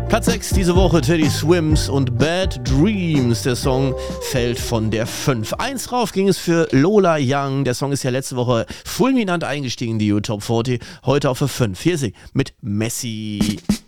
Platz 6 diese Woche, Teddy Swims und Bad Dreams. Der Song fällt von der 5. 1 rauf ging es für Lola Young. Der Song ist ja letzte Woche fulminant eingestiegen in die U-Top 40. Heute auf der 5. Hier ist sie mit Messi.